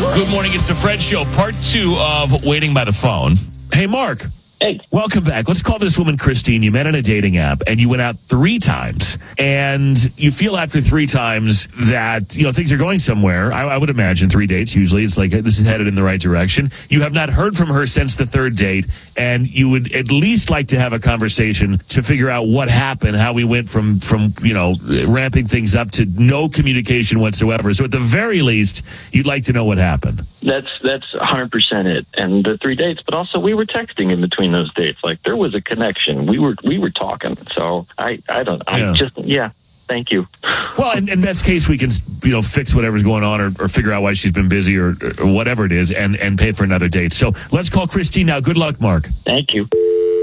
Good morning. It's the Fred Show, part 2 of Waiting by the Phone. Hey, Mark. Hey. Welcome back. Let's call this woman Christine. You met on a dating app, and you went out 3 times. And you feel after 3 times that, things are going somewhere. I would imagine 3 dates, usually. It's like, this is headed in the right direction. You have not heard from her since the 3rd date, and you would at least like to have a conversation to figure out what happened, how we went from ramping things up to no communication whatsoever. So at the very least, you'd like to know what happened. That's 100% it. And the 3 dates, but also we were texting in between those dates. Like, there was a connection. We were talking. So thank you. Well, in best case, we can, fix whatever's going on or figure out why she's been busy or whatever it is and pay for another date. So let's call Christine now. Good luck, Mark. Thank you.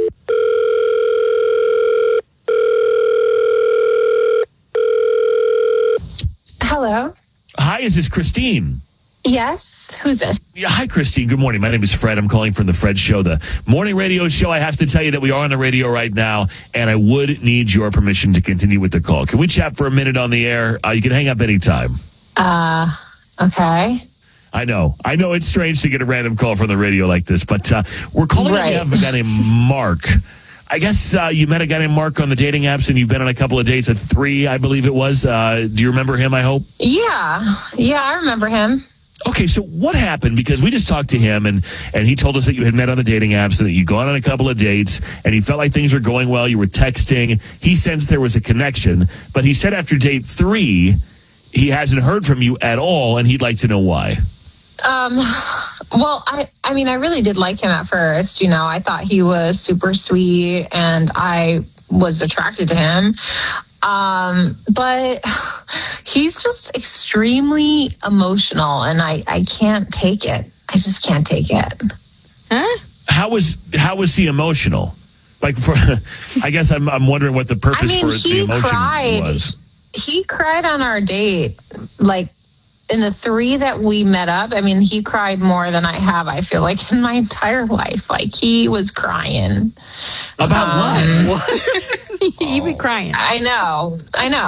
Hello. Hi, is this Christine? Yes. Who's this? Yeah, hi, Christine. Good morning. My name is Fred. I'm calling from the Fred Show, the morning radio show. I have to tell you that we are on the radio right now, and I would need your permission to continue with the call. Can we chat for a minute on the air? You can hang up anytime. Okay. I know it's strange to get a random call from the radio like this, but we're calling on behalf of a guy named Mark. I guess you met a guy named Mark on the dating apps, and you've been on a couple of dates at 3, I believe it was. Do you remember him, I hope? Yeah, I remember him. Okay, so what happened? Because we just talked to him, and he told us that you had met on the dating apps and that you'd gone on a couple of dates, and he felt like things were going well. You were texting. He sensed there was a connection, but he said after date 3, he hasn't heard from you at all, and he'd like to know why. Well, I mean, I really did like him at first. I thought he was super sweet, and I was attracted to him. But he's just extremely emotional, and I can't take it. I just can't take it. Huh? How was he emotional? Like, I guess I'm wondering what the purpose for the emotion was. He cried on our date, like, in the 3 that we met up. I mean, he cried more than I have, I feel like, in my entire life. Like, he was crying. About what? He be crying. I know.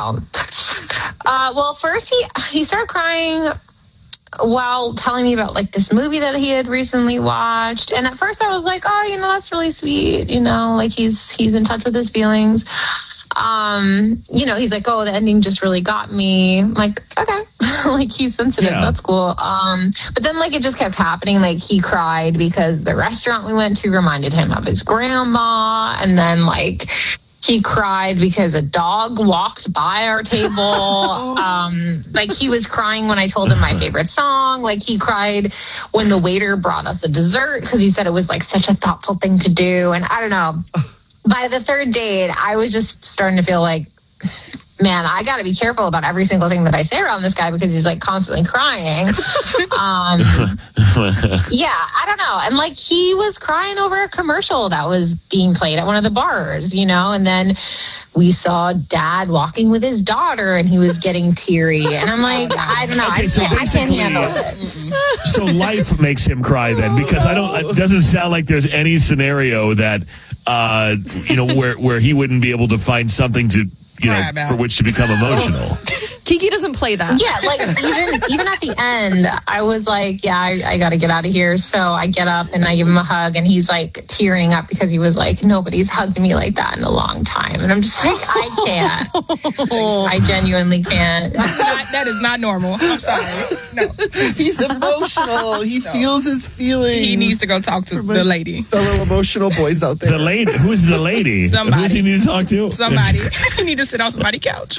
Well, first he started crying while telling me about, like, this movie that he had recently watched. And at first I was like, oh, that's really sweet. Like, he's in touch with his feelings. He's like, oh, the ending just really got me. I'm like, okay. Like, he's sensitive. Yeah. That's cool. But then, like, it just kept happening. Like, he cried because the restaurant we went to reminded him of his grandma. And then, like, he cried because a dog walked by our table. Like, he was crying when I told him my favorite song. Like, he cried when the waiter brought us a dessert because he said it was, like, such a thoughtful thing to do. And I don't know. By the 3rd date, I was just starting to feel like, man, I got to be careful about every single thing that I say around this guy because he's, like, constantly crying. Yeah, I don't know. And, like, he was crying over a commercial that was being played at one of the bars, and then we saw Dad walking with his daughter, and he was getting teary. And I'm like, I don't know. Okay, I can't handle it. So life makes him cry then, because it doesn't sound like there's any scenario that, where he wouldn't be able to find something to, for which to become emotional. Kiki doesn't play that. Yeah, like, even at the end, I was like, yeah, I got to get out of here. So I get up and I give him a hug, and he's, like, tearing up because he was like, nobody's hugged me like that in a long time. And I'm just like, I can't. I genuinely can't. That is not normal. I'm sorry. No. He's emotional. He feels his feelings. He needs to go talk to the lady. The little emotional boys out there. The lady? Who's the lady? Somebody. Who does he need to talk to? Somebody. You need to sit on somebody's couch.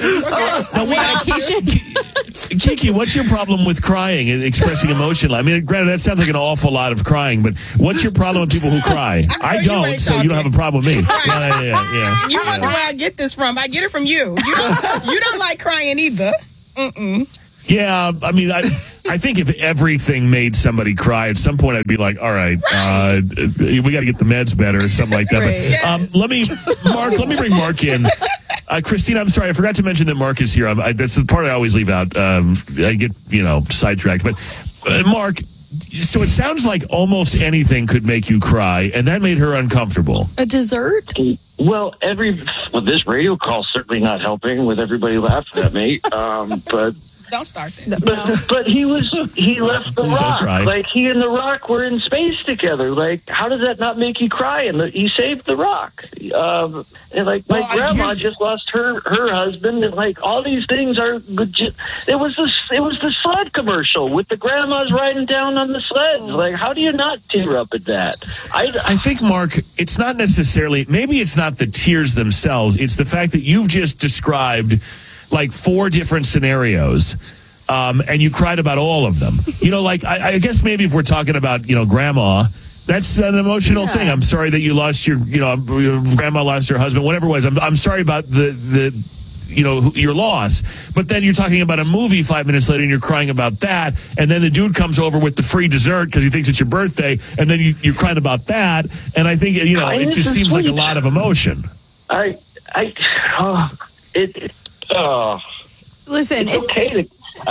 Kiki, what's your problem with crying and expressing emotion? I mean, granted, that sounds like an awful lot of crying, but what's your problem with people who cry? I don't, so you don't have a problem with me. Right. Yeah. You wonder where I get this from. I get it from you. You don't like crying either. Mm-mm. Yeah, I mean, I think if everything made somebody cry, at some point I'd be like, all right, we got to get the meds better or something like that. Right. But let me bring Mark in. Christine, I'm sorry, I forgot to mention that Mark is here. That's the part I always leave out. I get, sidetracked. But Mark, so it sounds like almost anything could make you cry, and that made her uncomfortable. A dessert? Well, this radio call certainly not helping with everybody laughing at me. But Don't start that. But he left the Please don't Rock. cry. Like, he and the Rock were in space together. Like, how does that not make you cry? And he saved the Rock. And like, my grandma just lost her husband, and like, all these things are good. It was the sled commercial with the grandmas riding down on the sleds. Like, how do you not tear up at that? I think, Mark, it's not necessarily, maybe it's not the tears themselves. It's the fact that you've just described like 4 different scenarios, and you cried about all of them. You know, like, I guess maybe if we're talking about, grandma, that's an emotional thing. I'm sorry that you lost your grandma lost her husband, whatever it was. I'm sorry about the your loss. But then you're talking about a movie 5 minutes later and you're crying about that. And then the dude comes over with the free dessert because he thinks it's your birthday. And then you're crying about that. And I think, it just seems like a lot of emotion. Listen, it's okay.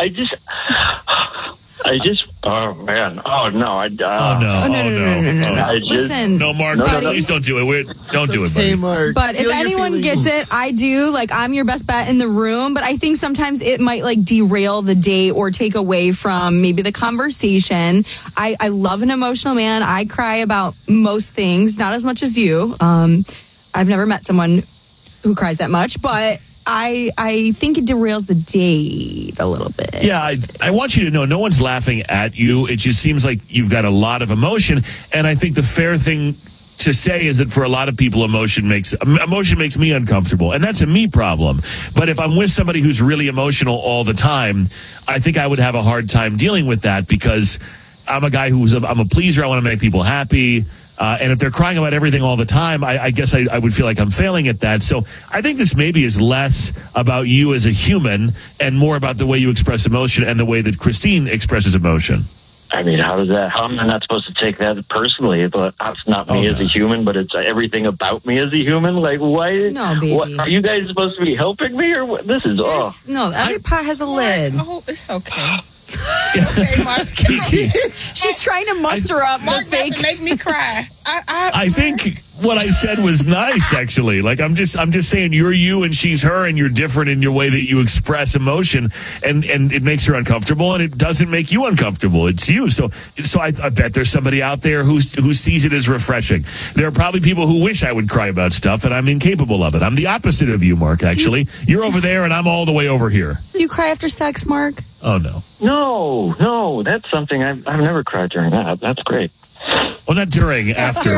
Oh man! Oh no! No. Listen, no, Mark, please don't do it. Don't do it, buddy. Hey, Mark. But if anyone gets it, I do. Like, I'm your best bet in the room. But I think sometimes it might like derail the date or take away from maybe the conversation. I love an emotional man. I cry about most things, not as much as you. I've never met someone who cries that much, but I think it derails the date a little bit. Yeah, I want you to know no one's laughing at you. It just seems like you've got a lot of emotion. And I think the fair thing to say is that for a lot of people, emotion makes me uncomfortable. And that's a me problem. But if I'm with somebody who's really emotional all the time, I think I would have a hard time dealing with that because I'm a guy I'm a pleaser. I want to make people happy. And if they're crying about everything all the time, I guess I would feel like I'm failing at that. So I think this maybe is less about you as a human and more about the way you express emotion and the way that Christine expresses emotion. I mean, how am I not supposed to take that personally? But it's not me as a human, but it's everything about me as a human. Like, why? No, baby. What, are you guys supposed to be helping me, or what? This is No, every pot has a lid. Oh, it's okay. Okay, Mark. She's trying to muster up Mark the fake. Make me cry. I think what I said was nice, actually. Like, I'm just saying you're you and she's her, and you're different in your way that you express emotion, and it makes her uncomfortable, and it doesn't make you uncomfortable. It's you. So I bet there's somebody out there who sees it as refreshing. There are probably people who wish I would cry about stuff, and I'm incapable of it. I'm the opposite of you, Mark, actually. You're over there, and I'm all the way over here. Do you cry after sex, Mark? Oh, no. No, that's something I've never cried during that. That's great. Well, not during, after.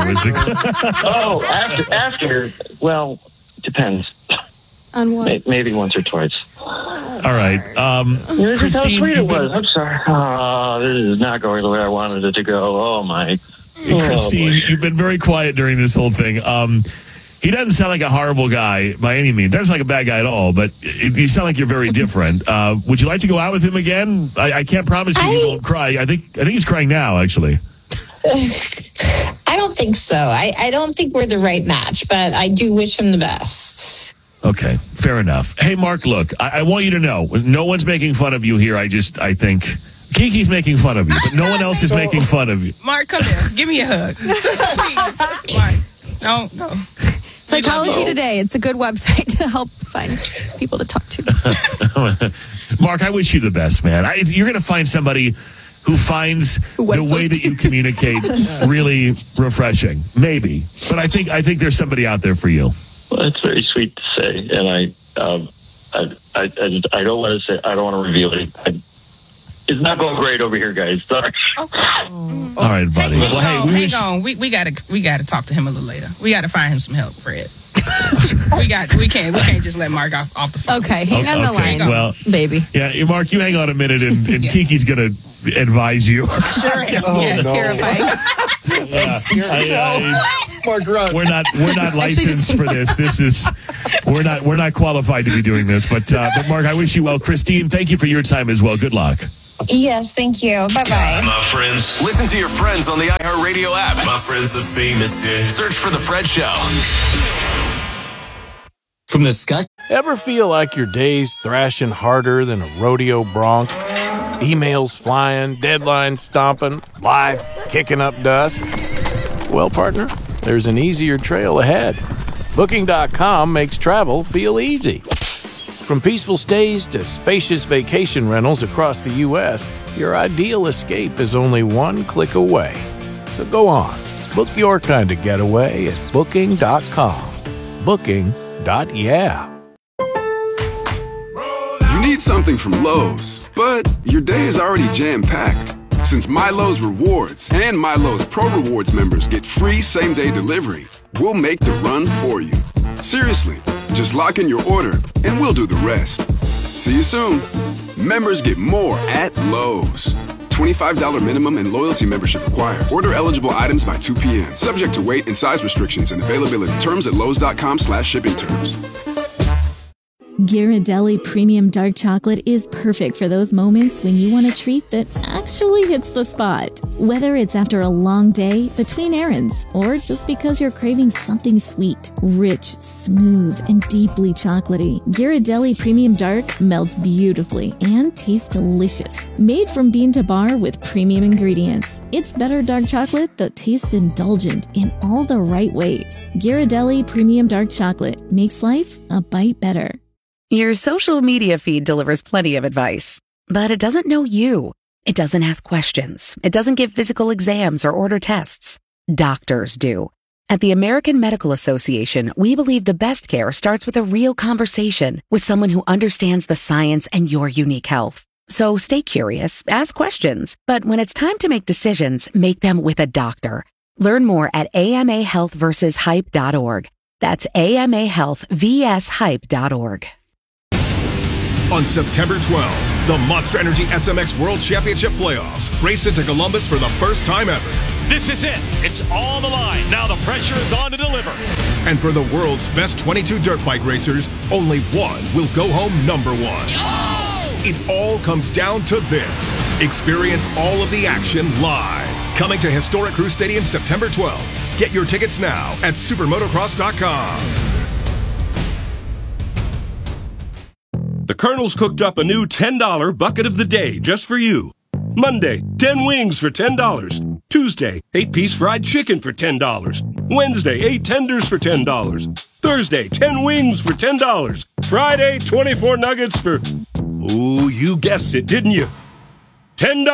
After. Well, depends. On what? Maybe once or twice. All right. This is how Christine, sweet it was. I'm sorry. This is not going the way I wanted it to go. Oh, my. Christine, you've been very quiet during this whole thing. He doesn't sound like a horrible guy by any means. Doesn't sound like a bad guy at all, but you sound like you're very different. Would you like to go out with him again? I can't promise you won't cry. I think he's crying now, actually. I don't think so. I don't think we're the right match, but I do wish him the best. Okay, fair enough. Hey, Mark, look, I want you to know, no one's making fun of you here. I think Kiki's making fun of you, but no one else is making fun of you. Mark, come here. Give me a hug. Please. Mark, don't go. Psychology Today. It's a good website to help find people to talk to. Mark, I wish you the best, man. You're going to find somebody who finds the way that you communicate really refreshing. Maybe. But I think there's somebody out there for you. Well, that's very sweet to say. And I don't want to say, I don't want to reveal it. It's not going great over here, guys. Sorry. Okay. All right, buddy. Hang on. We gotta talk to him a little later. We gotta find him some help, Fred. we can't just let Mark off the phone. Okay, hang on the line, baby. Yeah, Mark, you hang on a minute, and Kiki's gonna advise you. Sure. Yes, terrifying. Mark, run. We're not licensed for this. We're not qualified to be doing this. But Mark, I wish you well. Christine, thank you for your time as well. Good luck. Yes, thank you. Bye-bye. My friends. Listen to your friends on the iHeartRadio app. My friends, the famous hit. Search for The Fred Show. From the Scott. Ever feel like your day's thrashing harder than a rodeo bronc? Emails flying, deadlines stomping, life kicking up dust? Well, partner, there's an easier trail ahead. Booking.com makes travel feel easy. From peaceful stays to spacious vacation rentals across the U.S., your ideal escape is only one click away. So go on, book your kind of getaway at Booking.com. Booking.yeah. You need something from Lowe's, but your day is already jam-packed. Since MyLowe's Rewards and MyLowe's Pro Rewards members get free same-day delivery, we'll make the run for you. Seriously, just lock in your order and we'll do the rest. See you soon. Members get more at Lowe's. $25 minimum and loyalty membership required. Order eligible items by 2 p.m. Subject to weight and size restrictions and availability. Terms at lowes.com/shipping terms. Ghirardelli Premium Dark Chocolate is perfect for those moments when you want a treat that actually hits the spot. Whether it's after a long day, between errands, or just because you're craving something sweet, rich, smooth, and deeply chocolatey, Ghirardelli Premium Dark melts beautifully and tastes delicious. Made from bean to bar with premium ingredients, it's better dark chocolate that tastes indulgent in all the right ways. Ghirardelli Premium Dark Chocolate makes life a bite better. Your social media feed delivers plenty of advice, but it doesn't know you. It doesn't ask questions. It doesn't give physical exams or order tests. Doctors do. At the American Medical Association, we believe the best care starts with a real conversation with someone who understands the science and your unique health. So stay curious, ask questions, but when it's time to make decisions, make them with a doctor. Learn more at amahealthversushype.org. That's amahealthvshype.org. On September 12th, the Monster Energy SMX World Championship Playoffs race into Columbus for the first time ever. This is it. It's on the line. Now the pressure is on to deliver. And for the world's best 22 dirt bike racers, only one will go home number one. Oh! It all comes down to this. Experience all of the action live. Coming to historic Crew Stadium September 12th. Get your tickets now at supermotocross.com. The Colonel's cooked up a new $10 bucket of the day just for you. Monday, 10 wings for $10. Tuesday, 8-piece fried chicken for $10. Wednesday, 8 tenders for $10. Thursday, 10 wings for $10. Friday, 24 nuggets for... Ooh, you guessed it, didn't you? $10.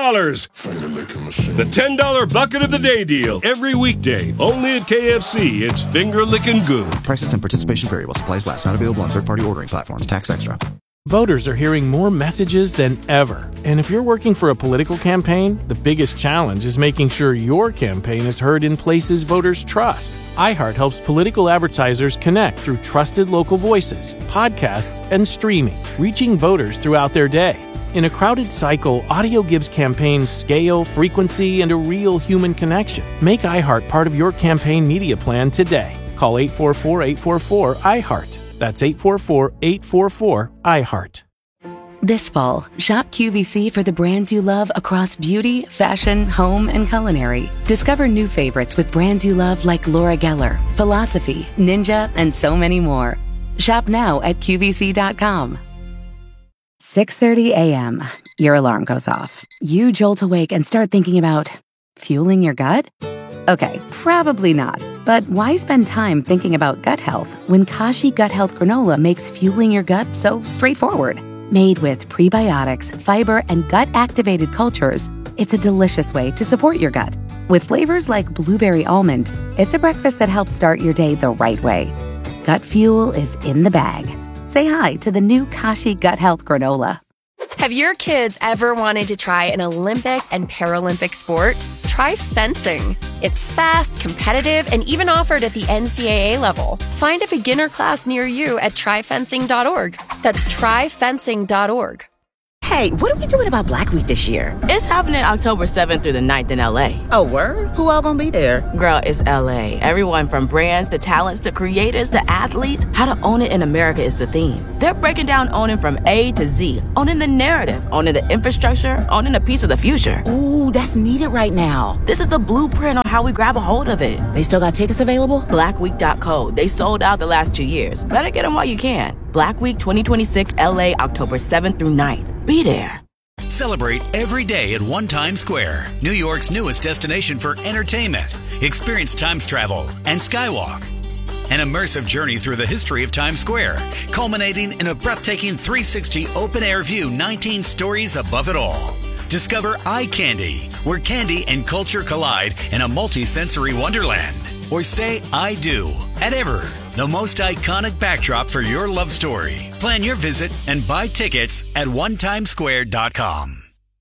The $10 bucket of the day deal. Every weekday, only at KFC. It's finger-licking good. Prices and participation vary while supplies last. Not available on third-party ordering platforms. Tax extra. Voters are hearing more messages than ever. And if you're working for a political campaign, the biggest challenge is making sure your campaign is heard in places voters trust. iHeart helps political advertisers connect through trusted local voices, podcasts, and streaming, reaching voters throughout their day. In a crowded cycle, audio gives campaigns scale, frequency, and a real human connection. Make iHeart part of your campaign media plan today. Call 844-844-iHeart. That's 844-844-iHeart. This fall, shop QVC for the brands you love across beauty, fashion, home, and culinary. Discover new favorites with brands you love like Laura Geller, Philosophy, Ninja, and so many more. Shop now at QVC.com. 6:30 a.m. Your alarm goes off. You jolt awake and start thinking about fueling your gut? Okay, probably not. But why spend time thinking about gut health when Kashi Gut Health Granola makes fueling your gut so straightforward? Made with prebiotics, fiber, and gut-activated cultures, it's a delicious way to support your gut. With flavors like blueberry almond, it's a breakfast that helps start your day the right way. Gut fuel is in the bag. Say hi to the new Kashi Gut Health Granola. Have your kids ever wanted to try an Olympic and Paralympic sport? Try fencing. It's fast, competitive, and even offered at the NCAA level. Find a beginner class near you at tryfencing.org. That's tryfencing.org. Hey, what are we doing about Black Week this year? It's happening October 7th through the 9th in LA. Oh, word? Who all gonna be there? Girl, it's LA. Everyone from brands to talents to creators to athletes. How to own it in America is the theme. They're breaking down owning from A to Z. Owning the narrative, owning the infrastructure, owning a piece of the future. Ooh, that's needed right now. This is the blueprint on how we grab a hold of it. They still got tickets available? Blackweek.co. They sold out the last 2 years. Better get them while you can. Black Week 2026 LA, October 7th through 9th. Be there. Celebrate every day at One Times Square, New York's newest destination for entertainment. Experience Times travel and Skywalk. An immersive journey through the history of Times Square, culminating in a breathtaking 360 open-air view 19 stories above it all. Discover Eye Candy, where candy and culture collide in a multi-sensory wonderland. Or say I do at Ever, the most iconic backdrop for your love story. Plan your visit and buy tickets at onetimesquare.com.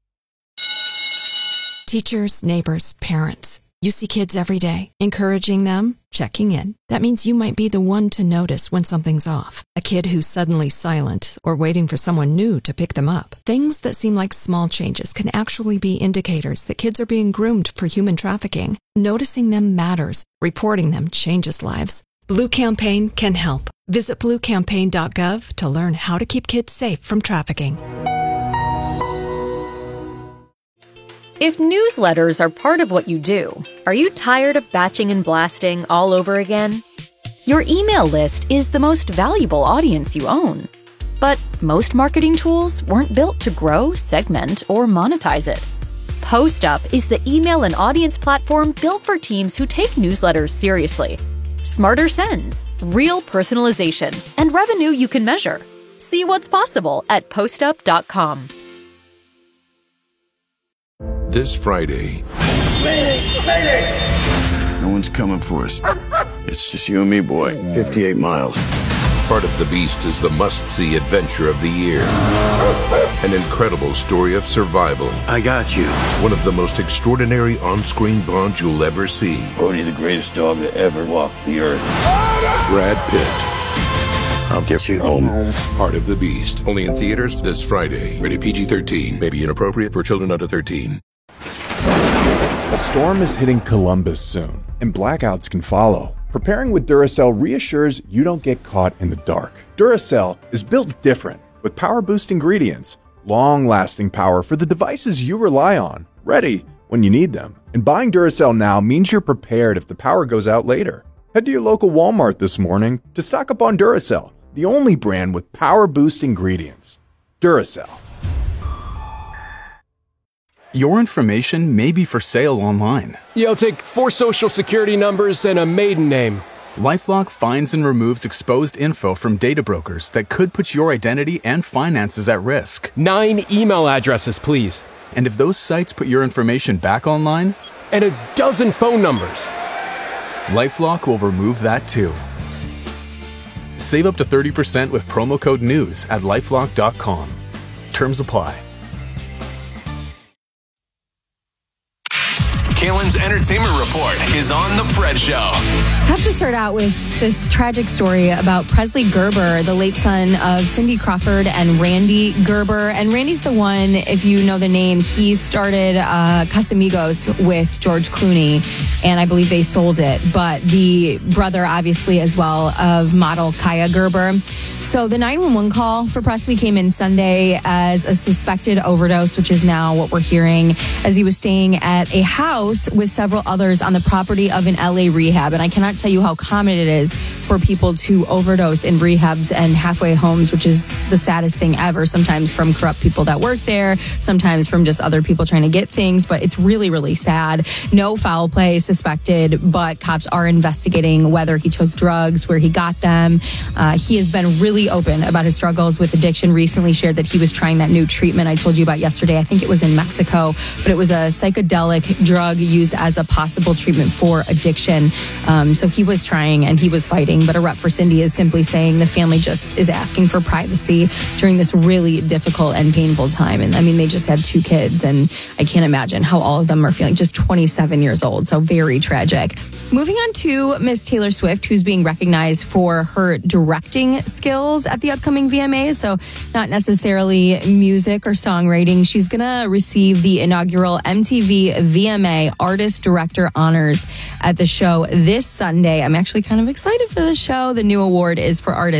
Teachers, neighbors, parents. You see kids every day, encouraging them, checking in. That means you might be the one to notice when something's off. A kid who's suddenly silent or waiting for someone new to pick them up. Things that seem like small changes can actually be indicators that kids are being groomed for human trafficking. Noticing them matters. Reporting them changes lives. Blue Campaign can help. Visit bluecampaign.gov to learn how to keep kids safe from trafficking. If newsletters are part of what you do, are you tired of batching and blasting all over again? Your email list is the most valuable audience you own. But most marketing tools weren't built to grow, segment, or monetize it. PostUp is the email and audience platform built for teams who take newsletters seriously. Smarter sends, real personalization, and revenue you can measure. See what's possible at postup.com. This Friday. No one's coming for us. It's just you and me, boy. 58 miles. Part of the Beast is the must-see adventure of the year. An incredible story of survival. I got you. One of the most extraordinary on-screen bonds you'll ever see. Bodhi, the greatest dog that ever walked the earth. Brad Pitt. I'll get you home. Part of the Beast. Only in theaters this Friday. Rated PG-13. May be inappropriate for children under 13. A storm is hitting Columbus soon, and blackouts can follow. Preparing with Duracell reassures you don't get caught in the dark. Duracell is built different, with power-boost ingredients, long-lasting power for the devices you rely on, ready when you need them. And buying Duracell now means you're prepared if the power goes out later. Head to your local Walmart this morning to stock up on Duracell, the only brand with power-boost ingredients. Duracell. Your information may be for sale online. I'll take 4 social security numbers and a maiden name. LifeLock finds and removes exposed info from data brokers that could put your identity and finances at risk. 9 email addresses, please. And if those sites put your information back online? And a dozen phone numbers. LifeLock will remove that too. Save up to 30% with promo code NEWS at LifeLock.com. Terms apply. Kaylin's Entertainment Report is on The Fred Show. I have to start out with this tragic story about Presley Gerber, the late son of Cindy Crawford and Randy Gerber. And Randy's the one, if you know the name, he started Casamigos with George Clooney, and I believe they sold it. But the brother, obviously, as well, of model Kaya Gerber. So the 911 call for Presley came in Sunday as a suspected overdose, which is now what we're hearing, as he was staying at a house with several others on the property of an LA rehab. And I cannot tell you how common it is for people to overdose in rehabs and halfway homes, which is the saddest thing ever. Sometimes from corrupt people that work there, sometimes from just other people trying to get things. But it's really, really sad. No foul play suspected, but cops are investigating whether he took drugs, where he got them. He has been really open about his struggles with addiction. Recently shared that he was trying that new treatment I told you about yesterday. I think it was in Mexico, but it was a psychedelic drug used as a possible treatment for addiction. So he was trying and he was fighting, but a rep for Cindy is simply saying the family just is asking for privacy during this really difficult and painful time. And I mean, they just had 2 kids, and I can't imagine how all of them are feeling. Just 27 years old, so very tragic. Moving on to Miss Taylor Swift, who's being recognized for her directing skills at the upcoming VMAs. So not necessarily music or songwriting. She's going to receive the inaugural MTV VMA Artist Director Honors at the show this Sunday. I'm actually kind of excited for the show. The new award is for artists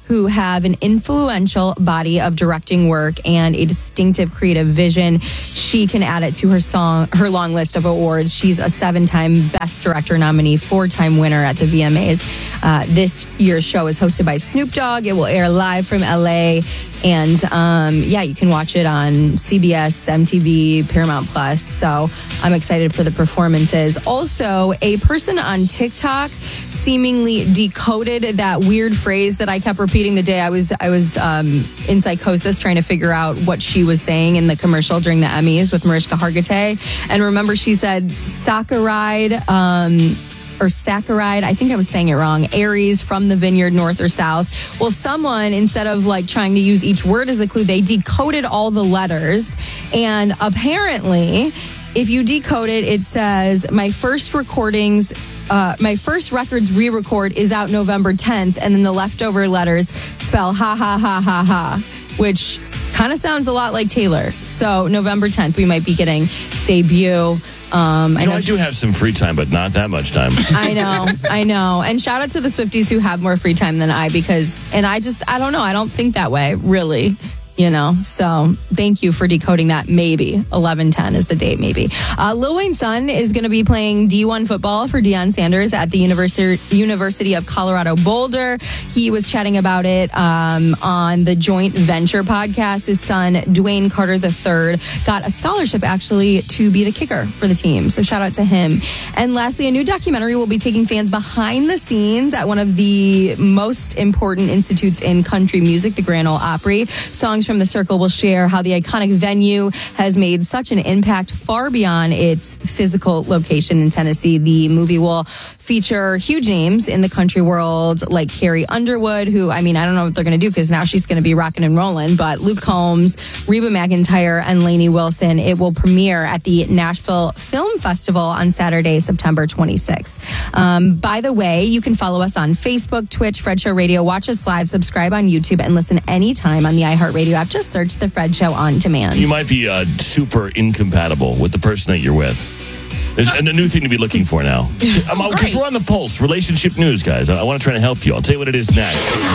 who have an influential body of directing work and a distinctive creative vision. She can add it to her long list of awards. She's a 7-time Best Director nominee, 4-time winner at the VMAs. This year's show is hosted by Snoop Dogg. It will air live from LA. And you can watch it on CBS, MTV, Paramount Plus. So I'm excited for the performances. Also, a person on TikTok seemingly decoded that weird phrase that I kept repeating the day I was in psychosis trying to figure out what she was saying in the commercial during the Emmys with Mariska Hargitay. And remember, she said saccharide, I think I was saying it wrong, Aries from the vineyard, north or south. Well, someone, instead of like trying to use each word as a clue, they decoded all the letters. And apparently, if you decode it, it says, my first records re-record is out November 10th. And then the leftover letters spell ha, ha, ha, ha, ha, which kind of sounds a lot like Taylor. So November 10th, we might be getting debut. I do have some free time, but not that much time. I know. And shout out to the Swifties who have more free time than I, I don't know. I don't think that way, really. So thank you for decoding that. Maybe 11/10 is the date. Maybe Lil Wayne's son is going to be playing D1 football for Deion Sanders at the University of Colorado Boulder. He was chatting about it on the Joint Venture podcast. His son Dwayne Carter III got a scholarship actually to be the kicker for the team. So shout out to him. And lastly, a new documentary will be taking fans behind the scenes at one of the most important institutes in country music, the Grand Ole Opry. Songs from the Circle will share how the iconic venue has made such an impact far beyond its physical location in Tennessee. The movie will feature huge names in the country world like Carrie Underwood, who, I don't know what they're going to do because now she's going to be rocking and rolling, but Luke Combs, Reba McEntire, and Lainey Wilson. It will premiere at the Nashville Film Festival on Saturday, September 26th. By the way, you can follow us on Facebook, Twitch, Fred Show Radio, watch us live, subscribe on YouTube, and listen anytime on the iHeartRadio app. Just search The Fred Show on demand. You might be super incompatible with the person that you're with. There's a new thing to be looking for now. Because we're on the pulse. Relationship news, guys. I want to try to help you. I'll tell you what it is next.